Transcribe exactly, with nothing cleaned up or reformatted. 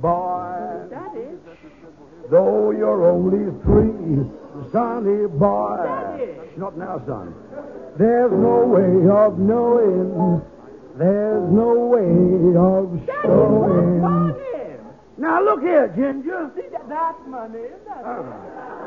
Boy, Daddy? though you're only three, sonny boy. Daddy? Not now, son. There's no way of knowing. There's no way of Daddy, showing. what's money? Now look here, Ginger. See, that, that's money. That's Uh,